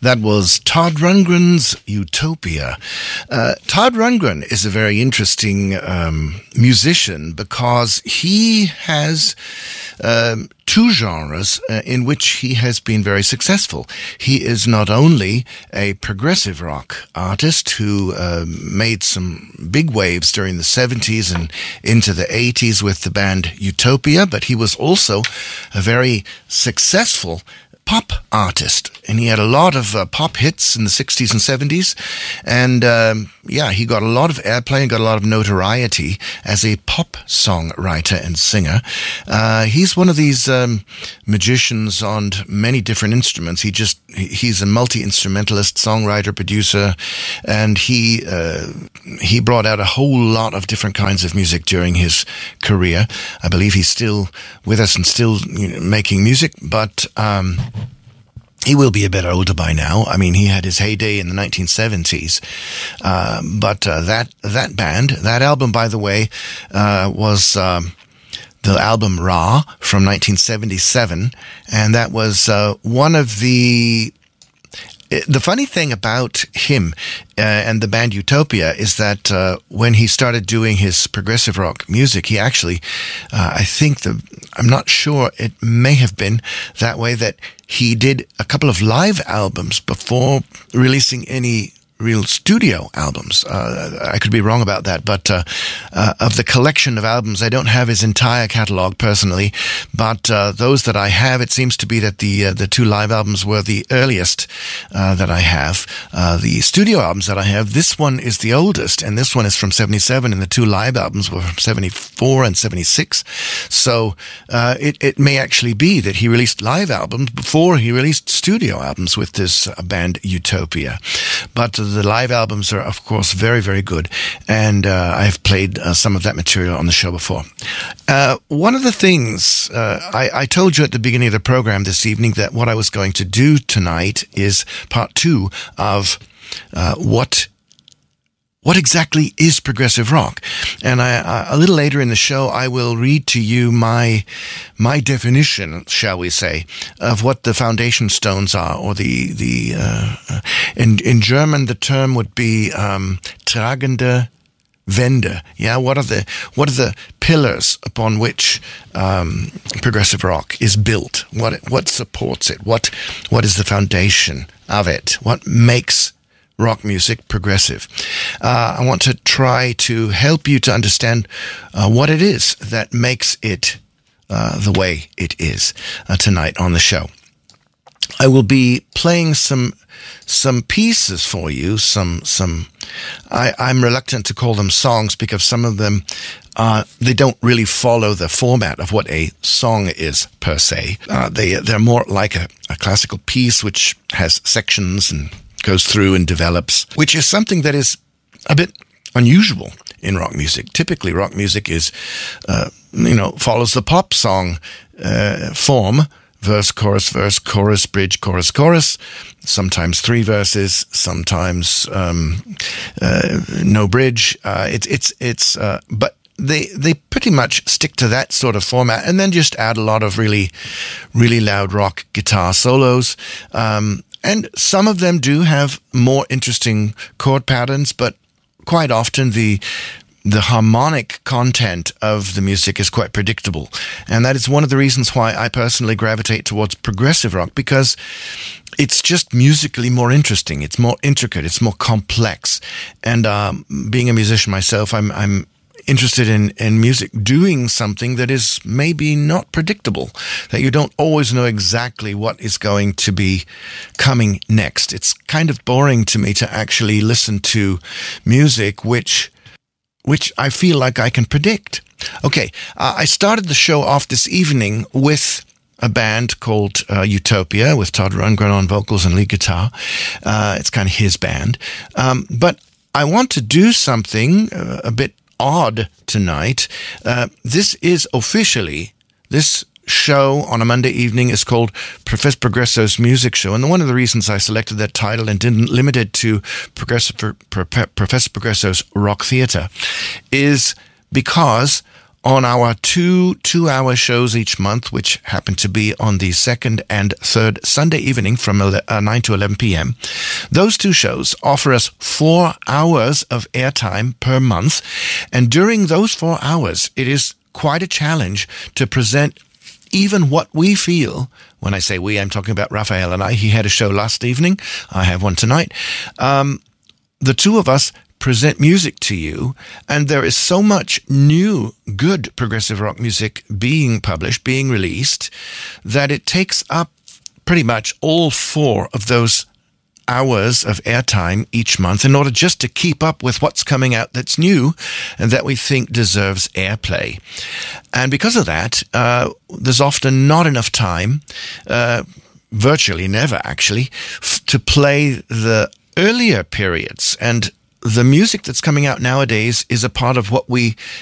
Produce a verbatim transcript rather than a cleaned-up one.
That was Todd Rundgren's Utopia. Uh, Todd Rundgren is a very interesting um, musician because he has um, two genres uh, in which he has been very successful. He is not only a progressive rock artist who uh, made some big waves during the seventies and into the eighties with the band Utopia, but he was also a very successful pop artist, and he had a lot of uh, pop hits in the sixties and seventies, and um, yeah, he got a lot of airplay and got a lot of notoriety as a pop songwriter and singer. Uh, he's one of these um, magicians on many different instruments. He just he's a multi-instrumentalist, songwriter, producer, and he uh, he brought out a whole lot of different kinds of music during his career. I believe he's still with us and still, you know, making music, but um, he will be a bit older by now. I mean, he had his heyday in the nineteen seventies. Uh, but uh, that that band, that album, by the way, uh, was um, the album Ra from nineteen seventy-seven. And that was uh, one of the... The funny thing about him uh, and the band Utopia is that uh, when he started doing his progressive rock music, he actually, uh, I think the, I'm not sure, it may have been that way, that he did a couple of live albums before releasing any real studio albums. Uh, I could be wrong about that, but uh, uh, of the collection of albums, I don't have his entire catalog personally, but uh, those that I have, it seems to be that the uh, the two live albums were the earliest uh, that I have. Uh, the studio albums that I have, this one is the oldest, and this one is from seventy-seven, and the two live albums were from seventy-four and seventy-six. So uh, it, it may actually be that he released live albums before he released studio albums with this uh, band Utopia. But uh, the live albums are, of course, very, very good, and uh, I've played uh, some of that material on the show before. Uh, one of the things, uh, I, I told you at the beginning of the program this evening that what I was going to do tonight is part two of uh, what What exactly is progressive rock? And I, I, a little later in the show, I will read to you my my definition, shall we say, of what the foundation stones are, or the the uh, in in German the term would be um, tragende Wände. Yeah, what are the what are the pillars upon which um, progressive rock is built? What what supports it? What what is the foundation of it? What makes rock music progressive? Uh, I want to try to help you to understand uh, what it is that makes it uh, the way it is uh, tonight on the show. I will be playing some some pieces for you. Some some. I, I'm reluctant to call them songs because some of them uh, they don't really follow the format of what a song is per se. Uh, they they're more like a, a classical piece which has sections and goes through and develops, which is something that is a bit unusual in rock music. Typically, rock music is, uh, you know, follows the pop song uh, form: verse, chorus, verse, chorus, bridge, chorus, chorus. Sometimes three verses, sometimes um, uh, no bridge. Uh, it's it's it's, uh, but. They they pretty much stick to that sort of format, and then just add a lot of really, really loud rock guitar solos. Um, and some of them do have more interesting chord patterns, but quite often the the harmonic content of the music is quite predictable. And that is one of the reasons why I personally gravitate towards progressive rock, because it's just musically more interesting. It's more intricate. It's more complex. And um, being a musician myself, I'm I'm interested in, in music doing something that is maybe not predictable, that you don't always know exactly what is going to be coming next. It's kind of boring to me to actually listen to music which which I feel like I can predict. Okay, uh, I started the show off this evening with a band called uh, Utopia, with Todd Rundgren on vocals and lead guitar. Uh, it's kind of his band. Um, but I want to do something uh, a bit odd tonight. Uh, this is officially, this show on a Monday evening is called Professor Progresso's Music Show. And one of the reasons I selected that title and didn't limit it to Progressive, Pro, Pro, Professor Progresso's Rock Theatre is because on our two two-hour shows each month, which happen to be on the second and third Sunday evening from nine to eleven p.m. Those two shows offer us four hours of airtime per month, and during those four hours, it is quite a challenge to present even what we feel. When I say we, I'm talking about Raphael and I. He had a show last evening. I have one tonight. Um, the two of us present music to you, and there is so much new, good progressive rock music being published, being released, that it takes up pretty much all four of those hours of airtime each month in order just to keep up with what's coming out that's new and that we think deserves airplay. And because of that, uh, there's often not enough time, uh, virtually never actually, f- to play the earlier periods. And the music that's coming out nowadays is a part of what we